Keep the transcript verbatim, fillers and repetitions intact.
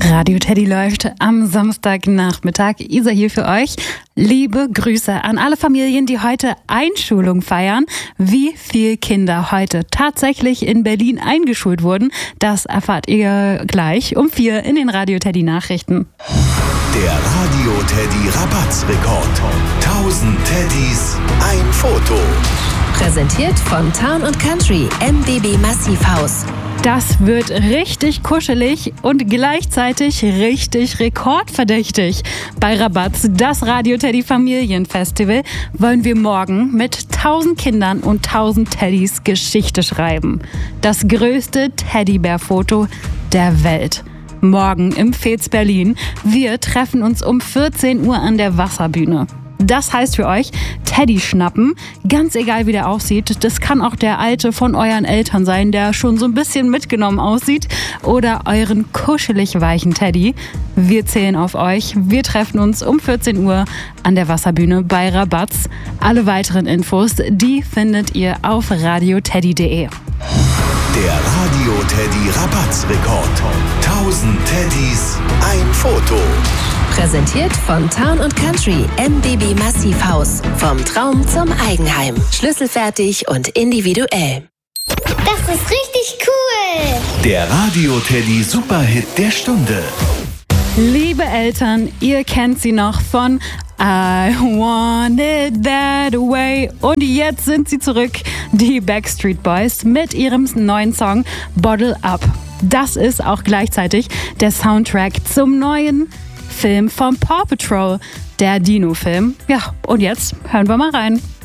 Radio Teddy läuft am Samstagnachmittag. Isa hier für euch. Liebe Grüße an alle Familien, die heute Einschulung feiern. Wie viele Kinder heute tatsächlich in Berlin eingeschult wurden, das erfahrt ihr gleich um vier in den Radio Teddy Nachrichten. Der Radio Teddy Rabattsrekord. tausend Teddys, ein Foto. Präsentiert von Town und Country M B B Massivhaus. Das wird richtig kuschelig und gleichzeitig richtig rekordverdächtig. Bei Rabatz, das Radio Teddy Familienfestival, wollen wir morgen mit tausend Kindern und tausend Teddys Geschichte schreiben. Das größte Teddybär-Foto der Welt. Morgen im Fez Berlin. Wir treffen uns um vierzehn Uhr an der Wasserbühne. Das heißt für euch, Teddy schnappen, ganz egal wie der aussieht. Das kann auch der alte von euren Eltern sein, der schon so ein bisschen mitgenommen aussieht. Oder euren kuschelig weichen Teddy. Wir zählen auf euch. Wir treffen uns um vierzehn Uhr an der Wasserbühne bei Rabatz. Alle weiteren Infos, die findet ihr auf radio teddy punkt de. Der Radio Teddy Rabattsrekord. tausend Teddys, ein Foto. Präsentiert von Town und Country M B B Massivhaus. Vom Traum zum Eigenheim. Schlüsselfertig und individuell. Das ist richtig cool. Der Radio Teddy Superhit der Stunde. Liebe Eltern, ihr kennt sie noch von I Want It That Way. Und jetzt sind sie zurück, die Backstreet Boys, mit ihrem neuen Song Bottle Up. Das ist auch gleichzeitig der Soundtrack zum neuen Film vom Paw Patrol, der Dino-Film. Ja, und jetzt hören wir mal rein.